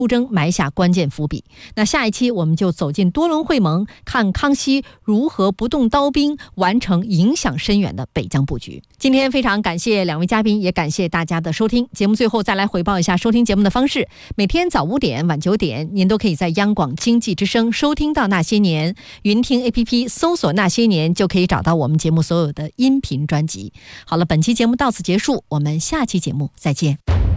出征埋下关键伏笔。那下一期我们就走进多伦会盟，看康熙如何不动刀兵完成影响深远的北疆布局。今天非常感谢两位嘉宾，也感谢大家的收听。节目最后再来回报一下收听节目的方式：每天早5点、晚9点，您都可以在央广经济之声收听到那些年，云听 APP 搜索那些年就可以找到我们节目所有的音频专辑。好了，本期节目到此结束，我们下期节目再见。